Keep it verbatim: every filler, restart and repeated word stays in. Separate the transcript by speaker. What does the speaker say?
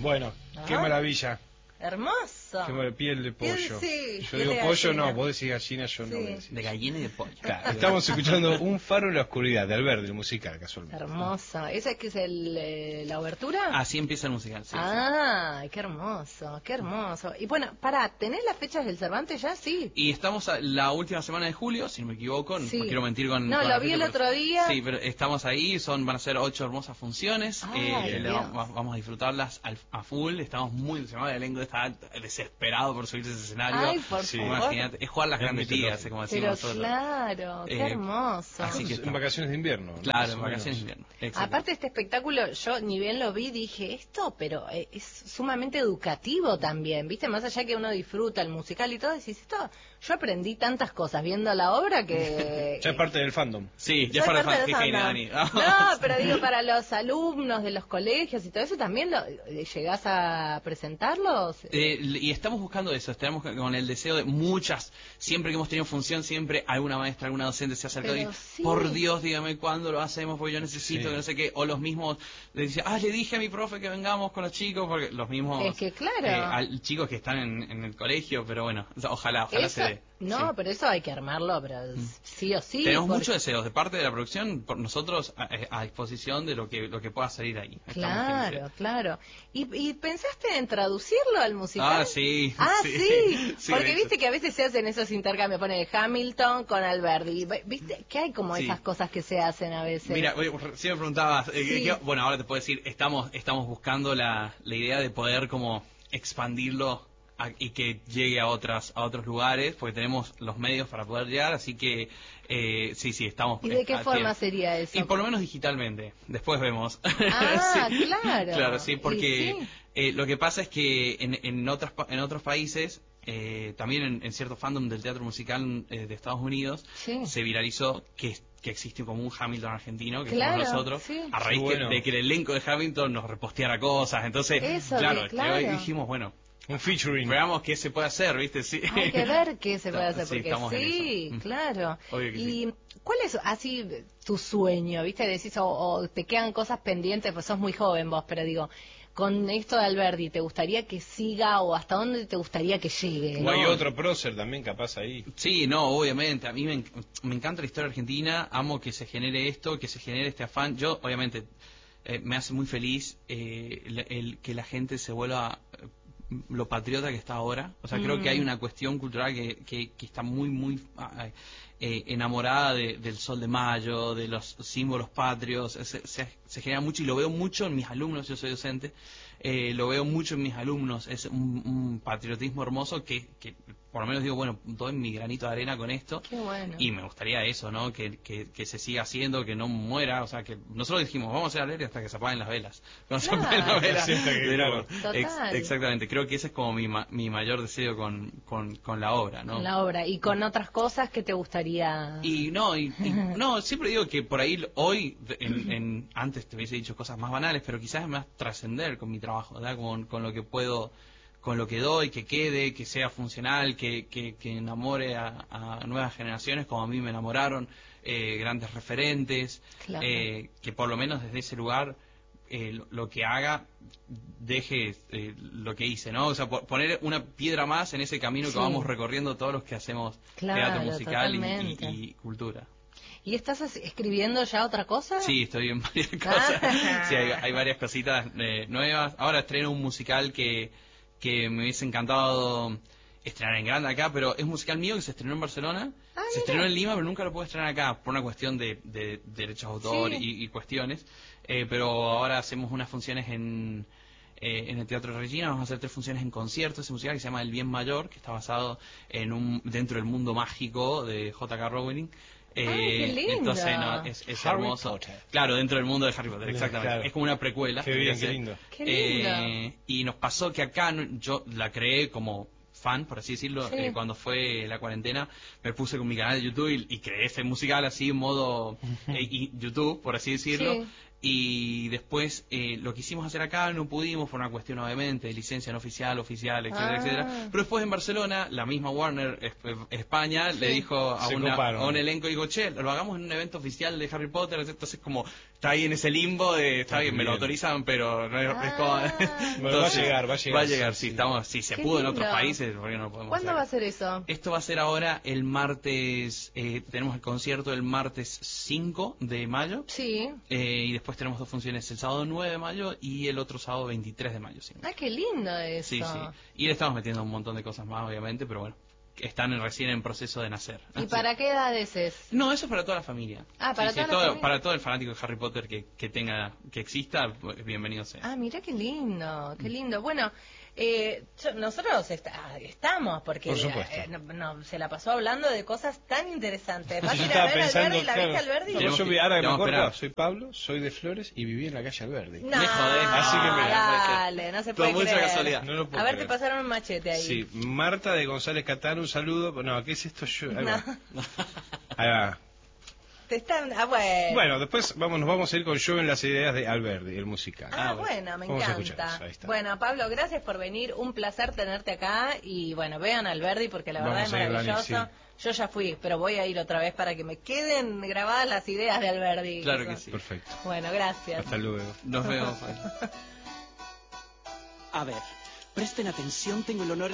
Speaker 1: Bueno,
Speaker 2: Ajá.
Speaker 1: qué maravilla.
Speaker 2: Hermoso.
Speaker 1: Qué mar- piel de pollo.
Speaker 2: Piel, sí,
Speaker 1: yo
Speaker 2: piel
Speaker 1: digo
Speaker 2: de
Speaker 1: pollo,
Speaker 2: gallina.
Speaker 1: no, vos decís gallina, yo
Speaker 2: Sí.
Speaker 1: no voy a decir.
Speaker 3: De gallina y de pollo.
Speaker 1: Claro, estamos escuchando Un faro en la oscuridad, de Alberdi, el musical, casualmente.
Speaker 2: Hermoso. ¿Esa es que es el, eh, la obertura?
Speaker 3: Así empieza el musical, sí.
Speaker 2: Ah, qué hermoso, qué hermoso. Y bueno, para, ¿tenés las fechas del Cervantes ya? Sí.
Speaker 3: Y estamos a la última semana de julio, si no me equivoco,
Speaker 2: Sí.
Speaker 3: no quiero mentir con...
Speaker 2: No,
Speaker 3: con
Speaker 2: lo
Speaker 3: la
Speaker 2: vi
Speaker 3: fecha,
Speaker 2: el
Speaker 3: pero-
Speaker 2: otro día.
Speaker 3: Sí, pero estamos ahí, son van a ser ocho hermosas funciones,
Speaker 2: Ay,
Speaker 3: eh, le
Speaker 2: Dios.
Speaker 3: vamos, vamos a disfrutarlas al- a full, estamos muy entusiasmados, el elenco está desesperado por subirse a ese escenario.
Speaker 2: Ay, por
Speaker 1: Sí.
Speaker 2: favor.
Speaker 3: Imagínate, es jugar las
Speaker 1: Es
Speaker 3: grandes
Speaker 1: mitológico.
Speaker 3: ligas, como decimos
Speaker 2: Pero
Speaker 3: nosotros.
Speaker 2: claro, qué
Speaker 3: Eh,
Speaker 2: hermoso.
Speaker 3: así que
Speaker 1: en
Speaker 3: está.
Speaker 1: vacaciones de invierno. ¿no? Más
Speaker 3: Claro,
Speaker 1: o
Speaker 3: en vacaciones de
Speaker 1: menos.
Speaker 3: invierno. Exacto.
Speaker 2: Aparte este espectáculo, yo ni bien lo vi, dije esto, pero eh, es sumamente educativo también, ¿viste? Más allá que uno disfruta el musical y todo, decís esto, yo aprendí tantas cosas viendo la obra que...
Speaker 1: Ya es parte del fandom.
Speaker 3: Sí,
Speaker 2: Ya
Speaker 3: ya para
Speaker 2: es parte
Speaker 3: fan,
Speaker 2: de
Speaker 3: qué
Speaker 2: fandom.
Speaker 3: genia, Dani.
Speaker 2: No, pero digo, para los alumnos de los colegios y todo eso, ¿también lo, eh, llegás a presentarlos?
Speaker 3: Eh, y estamos buscando eso, estamos con el deseo de muchas, siempre que hemos tenido función, siempre alguna maestra, alguna docente se ha acercado
Speaker 2: Pero
Speaker 3: y,
Speaker 2: sí.
Speaker 3: por Dios, dígame cuándo lo hacemos, porque yo necesito,
Speaker 1: Sí.
Speaker 3: que no sé qué, o los mismos, le dicen, ah, le dije a mi profe que vengamos con los chicos, porque los mismos
Speaker 2: Es que claro.
Speaker 3: eh, al- chicos que están en, en el colegio, pero bueno, o sea, ojalá, ojalá
Speaker 2: Eso-
Speaker 3: se dé.
Speaker 2: no,
Speaker 3: Sí.
Speaker 2: pero eso hay que armarlo, pero sí o sí.
Speaker 3: Tenemos
Speaker 2: porque-
Speaker 3: muchos deseos de parte de la producción, por nosotros a, a disposición de lo que lo que pueda salir ahí. Estamos
Speaker 2: Claro,
Speaker 3: felices.
Speaker 2: claro. ¿Y, ¿Y pensaste en traducirlo al musical?
Speaker 3: Ah, sí.
Speaker 2: Ah,
Speaker 3: sí.
Speaker 2: sí.
Speaker 3: Sí,
Speaker 2: Porque
Speaker 3: de
Speaker 2: viste
Speaker 3: hecho.
Speaker 2: que a veces se hacen esos intercambios, pone Hamilton con Alberti. Viste que hay como
Speaker 3: Sí.
Speaker 2: esas cosas que se hacen a veces.
Speaker 3: Mira, oye, si me preguntabas, eh,
Speaker 2: Sí.
Speaker 3: que- bueno, ahora te puedo decir, estamos estamos buscando la, la idea de poder como expandirlo a- y que llegue a otras a otros lugares, porque tenemos los medios para poder llegar, así que eh, sí, sí, estamos.
Speaker 2: ¿Y de qué
Speaker 3: a
Speaker 2: forma
Speaker 3: tiempo.
Speaker 2: sería eso?
Speaker 3: Y por lo menos digitalmente, después vemos.
Speaker 2: Ah,
Speaker 3: Sí.
Speaker 2: claro.
Speaker 3: Claro, sí, porque
Speaker 2: Y sí.
Speaker 3: eh, lo que pasa es que en, en, otras, pa- en otros países, eh, también en, en cierto fandom del teatro musical eh, de Estados Unidos,
Speaker 2: Sí.
Speaker 3: se viralizó que, que existe como un Hamilton argentino, que
Speaker 2: Claro,
Speaker 3: somos nosotros,
Speaker 2: sí.
Speaker 3: a raíz
Speaker 1: Qué
Speaker 3: que-
Speaker 1: bueno.
Speaker 3: de que el elenco de Hamilton nos reposteara cosas. Entonces,
Speaker 2: Eso,
Speaker 3: claro,
Speaker 2: de-
Speaker 3: que
Speaker 2: claro.
Speaker 3: hoy dijimos, bueno,
Speaker 1: Un featuring.
Speaker 3: veamos qué se puede hacer, ¿viste? Sí.
Speaker 2: Hay que ver qué se puede
Speaker 3: Estamos-
Speaker 2: hacer,
Speaker 3: sí,
Speaker 2: porque
Speaker 3: estamos en
Speaker 2: sí,
Speaker 3: eso. Mm.
Speaker 2: claro.
Speaker 3: Obvio que
Speaker 2: ¿Y
Speaker 3: sí.
Speaker 2: cuál es así tu sueño? ¿Viste? Decís, o, o te quedan cosas pendientes, pues sos muy joven vos, pero digo, con esto de Alberti, ¿te gustaría que siga o hasta dónde te gustaría que llegue?
Speaker 1: O hay
Speaker 3: No.
Speaker 1: otro prócer también capaz ahí.
Speaker 3: Sí, no, obviamente. A mí me, en- me encanta la historia argentina. Amo que se genere esto, que se genere este afán. Yo, obviamente, eh, me hace muy feliz eh, el, el que la gente se vuelva eh, lo patriota que está ahora. O sea, creo
Speaker 2: Mm.
Speaker 3: que hay una cuestión cultural que, que, que está muy, muy ah, eh, enamorada de- del Sol de Mayo, de los símbolos patrios. Se, se- se genera mucho y lo veo mucho en mis alumnos. Yo soy docente. Eh, lo veo mucho en mis alumnos. Es un, un patriotismo hermoso que, que, por lo menos digo, bueno, doy mi granito de arena con esto.
Speaker 2: Qué bueno.
Speaker 3: Y me gustaría eso, ¿no? Que, que, que se siga haciendo, que no muera. O sea, que nosotros dijimos, vamos a hacer alegre hasta que se apaguen las velas. Cuando se
Speaker 2: Claro.
Speaker 3: apaguen las velas.
Speaker 1: Sí, hasta que,
Speaker 3: de nuevo.
Speaker 2: Total.
Speaker 3: Ex- exactamente. Creo que ese es como mi, ma- mi mayor deseo con, con, con la obra, ¿no?
Speaker 2: Con la obra. ¿Y con otras cosas que te gustaría...?
Speaker 3: Y no, y, y- no, siempre digo que por ahí hoy, en, en- antes te hubiese dicho cosas más banales, pero quizás es más trascender con mi trabajo, ¿verdad? Con, con lo que puedo, con lo que doy, que quede, que sea funcional, que, que, que enamore a, a nuevas generaciones como a mí me enamoraron, eh, grandes referentes,
Speaker 2: Claro.
Speaker 3: eh, que por lo menos desde ese lugar eh, lo, lo que haga deje eh, lo que hice, ¿no? O sea, po- poner una piedra más en ese camino
Speaker 2: Sí.
Speaker 3: que vamos recorriendo todos los que hacemos
Speaker 2: Claro,
Speaker 3: teatro musical y,
Speaker 2: totalmente.
Speaker 3: y- y cultura.
Speaker 2: ¿Y estás as- escribiendo ya otra cosa?
Speaker 3: Sí, estoy en varias cosas.
Speaker 2: Ah.
Speaker 3: Sí, hay, hay varias cositas eh, nuevas. Ahora estreno un musical que, que me hubiese encantado estrenar en grande acá, pero es un musical mío que se estrenó en Barcelona,
Speaker 2: Ah,
Speaker 3: se
Speaker 2: mira.
Speaker 3: estrenó en Lima, pero nunca lo pude estrenar acá por una cuestión de, de derechos de autor
Speaker 2: Sí.
Speaker 3: y, y cuestiones. Eh, pero ahora hacemos unas funciones en, eh, en el Teatro Regina, vamos a hacer tres funciones en concierto, ese musical que se llama El Bien Mayor, que está basado en un dentro del mundo mágico de J K Rowling. Eh,
Speaker 2: Ay, qué lindo.
Speaker 3: Entonces, no, es, es
Speaker 1: Harry
Speaker 3: hermoso.
Speaker 1: Potter.
Speaker 3: Claro, dentro del mundo de Harry Potter, exactamente.
Speaker 1: Claro.
Speaker 3: Es como una precuela.
Speaker 1: Qué bien,
Speaker 3: tendría
Speaker 1: qué
Speaker 3: que
Speaker 1: lindo.
Speaker 3: ser.
Speaker 2: Qué lindo.
Speaker 3: Eh, y nos pasó que acá no- yo la creé como fan, por así decirlo,
Speaker 2: Sí.
Speaker 3: eh, cuando fue la cuarentena, me puse con mi canal de YouTube y, y creé ese musical así en modo eh, y YouTube, por así decirlo.
Speaker 2: Sí.
Speaker 3: Y después eh, lo quisimos hacer acá, no pudimos por una cuestión obviamente de licencia no oficial, oficial, etcétera,
Speaker 2: Ah.
Speaker 3: etcétera. Pero después en Barcelona, la misma Warner Esp- España
Speaker 2: Sí.
Speaker 3: le dijo a,
Speaker 1: Se
Speaker 3: una-
Speaker 1: coparon.
Speaker 3: a un elenco, digo, che, lo hagamos en un evento oficial de Harry Potter, entonces como está ahí en ese limbo de, está bien, me lo
Speaker 1: Bien.
Speaker 3: autorizan, pero no es, es
Speaker 2: Ah.
Speaker 3: como...
Speaker 1: Bueno, va a llegar, va a llegar,
Speaker 3: Va a llegar,
Speaker 1: sí,
Speaker 3: sí,
Speaker 1: sí.
Speaker 3: estamos, si se
Speaker 2: Qué
Speaker 3: pudo en
Speaker 2: lindo.
Speaker 3: otros países, ¿por qué no lo podemos
Speaker 2: ¿Cuándo
Speaker 3: hacer?
Speaker 2: va a ser eso?
Speaker 3: Esto va a ser ahora el martes, eh, tenemos el concierto el martes cinco de mayo,
Speaker 2: Sí.
Speaker 3: eh, y después tenemos dos funciones el sábado nueve de mayo y el otro sábado veintitrés de mayo. Sí,
Speaker 2: Ah, qué lindo eso.
Speaker 3: sí, sí. Y le estamos metiendo un montón de cosas más, obviamente, pero bueno, están en- recién en proceso de nacer.
Speaker 2: ¿Y
Speaker 3: Así-
Speaker 2: para qué edades es?
Speaker 3: No, eso es para toda la familia.
Speaker 2: Ah, para
Speaker 3: Sí, sí,
Speaker 2: toda la
Speaker 3: todo-
Speaker 2: familia.
Speaker 3: para todo el fanático de Harry Potter que, que tenga, que exista, pues, bienvenido sea.
Speaker 2: Ah, mira qué lindo, qué lindo. Bueno, eh, yo- nosotros est- ah, estamos, porque
Speaker 1: Por supuesto.
Speaker 2: eh, no, no, se la pasó hablando de cosas tan interesantes. ¿Vas a
Speaker 1: Yo
Speaker 2: ir a
Speaker 1: estaba
Speaker 2: ver
Speaker 1: pensando,
Speaker 2: Alberdi? ¿La
Speaker 1: claro,
Speaker 2: viste Alberdi?
Speaker 1: no,
Speaker 3: Tenemos
Speaker 1: yo
Speaker 3: que-
Speaker 1: vi- ahora que me
Speaker 3: tenemos que
Speaker 1: acuerdo,
Speaker 3: esperar.
Speaker 1: soy Pablo, soy de Flores y viví en la calle Alberdi.
Speaker 2: No,
Speaker 3: Me jodés.
Speaker 1: Así que mira,
Speaker 2: dale, no se
Speaker 3: Por
Speaker 2: puede
Speaker 3: mucha
Speaker 2: creer.
Speaker 3: casualidad.
Speaker 1: No lo puedo
Speaker 2: A ver,
Speaker 1: creer.
Speaker 2: te pasaron un machete ahí.
Speaker 1: Sí, Marta de González Catán, un saludo. No, ¿qué es esto? Yo, ahí,
Speaker 2: No.
Speaker 1: va. Ahí va.
Speaker 2: Te están... Ah, bueno.
Speaker 1: Bueno, después vamos, nos vamos a ir con Yo en las ideas de Alberdi, el musical.
Speaker 2: Ah, bueno, me
Speaker 1: Vamos a escuchar
Speaker 2: encanta.
Speaker 1: eso, ahí está.
Speaker 2: Bueno, Pablo, gracias por venir. Un placer tenerte acá. Y bueno, vean Alberdi porque la verdad
Speaker 1: Vamos
Speaker 2: es
Speaker 1: a ir, Dani,
Speaker 2: maravilloso. Yo ya fui, pero voy a ir otra vez para que me queden grabadas las ideas de Alberdi.
Speaker 3: Claro que
Speaker 2: son-
Speaker 3: sí.
Speaker 1: Perfecto.
Speaker 2: Bueno, gracias.
Speaker 1: Hasta luego.
Speaker 3: Nos vemos.
Speaker 4: A ver, presten atención, tengo el honor